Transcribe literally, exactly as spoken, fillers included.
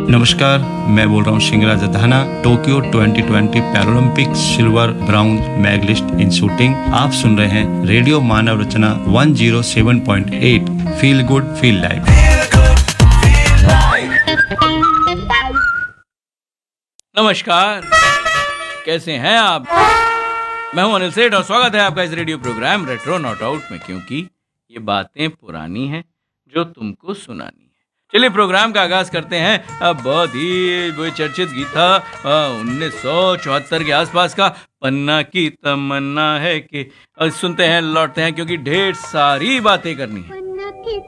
नमस्कार, मैं बोल रहा हूँ सिंगराज धाना। Tokyo twenty twenty Paralympic silver brown medallist इन शूटिंग। आप सुन रहे हैं रेडियो मानव रचना one zero seven point eight. Feel good feel live. नमस्कार, कैसे हैं आप? मैं हूं अनिल सेठ और स्वागत है आपका इस radio programme retro not out में, क्योंकि ये बातें पुरानी हैं जो तुमको सुनानी है। चलिए प्रोग्राम का आगाज करते हैं। अब बहुत ही वो चर्चित गीत था उन्नीस सौ चौहत्तर के आसपास का, पन्ना की तमन्ना है कि। सुनते हैं, लौटते हैं, क्योंकि ढेर सारी बातें करनी है।